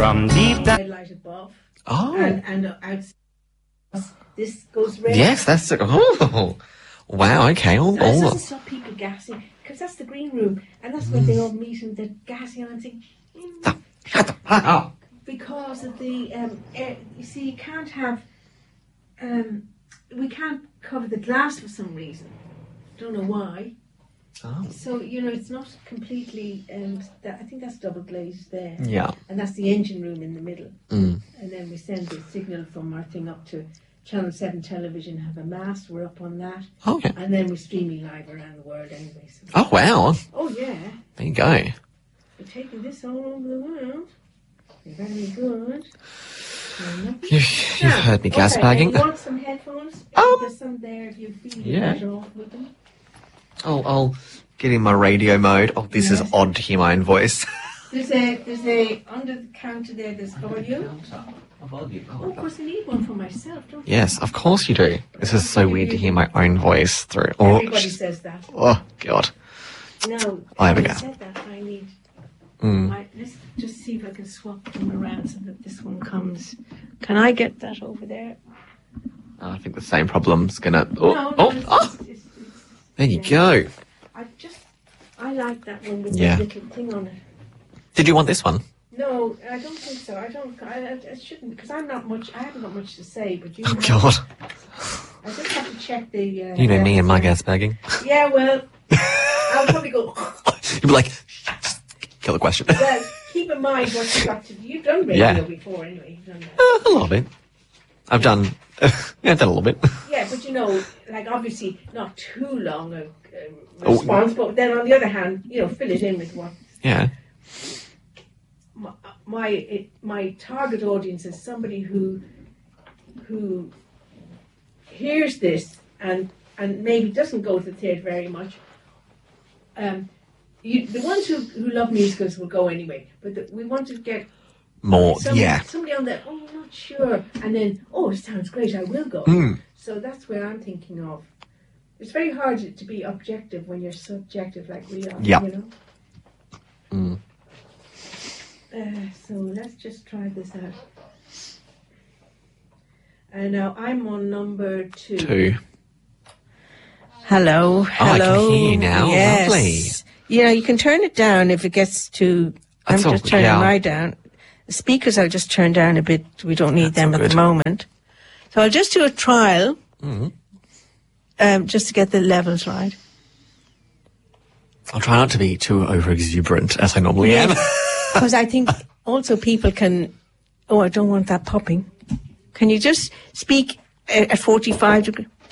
from deep down. Red light above. Oh. And outside. This goes red. Yes, that's... Oh. Wow, okay. It doesn't stop people gassing, because that's the green room, and that's where they all meet and they're gassing and saying, Shut the fuck up. because of the air, you see, you can't have we can't cover the glass for some reason. Don't know why. Oh. So it's not completely. I think that's double glazed there. Yeah. And that's the engine room in the middle. Mm. And then we send the signal from our thing up to Channel 7 television. Have a mast. We're up on that. Okay. And then we're streaming live around the world anyway. So. Oh, wow. Oh yeah. There you go. We're taking this all over the world. You're very good. You've heard me gas bagging. You want some headphones? There's some there if you feel better off with them. I'll get in my radio mode. Oh, this is odd to hear my own voice. There's a under the counter there. There's volume. Oh, of course, I need one for myself, don't you? Yes, of course you do. This is so weird to hear my own voice through. Oh, Everybody says that. Oh, God. No, There we go. I said that. I need. Mm. Let's just see if I can swap them around so that this one comes. Can I get that over there? I think the same problem's gonna... It's There you go. I like that one with Yeah. the little thing on it. Did you want this one? No, I don't think so. I shouldn't, because I haven't got much to say, but you Oh, have. God. I just have to check the... You know me and my gas bagging. Yeah, well, I'll probably go... You'd be like, kill the question. Well, keep in mind what you've got to do. You've done radio before, anyway. You've done that. A little bit. I've done a little bit. Yeah, but obviously not too long a response, but then on the other hand, fill it in with what... Yeah. My target audience is somebody who hears this and maybe doesn't go to the theatre very much. The ones who love musicals will go anyway, but we want to get more. Somebody on there. Oh, I'm not sure, and then it sounds great. I will go. Mm. So that's where I'm thinking of. It's very hard to be objective when you're subjective like we are. Yeah. Mm. So let's just try this out. And now I'm on number 2. Hello. Oh, I can hear you now. Yes. Lovely. You can turn it down if it gets too... I'm just turning mine down. The speakers I'll just turn down a bit. We don't need them at the moment. So I'll just do a trial, just to get the levels right. I'll try not to be too over-exuberant, as I normally am. Because I think also people can... Oh, I don't want that popping. Can you just speak at 45 degrees?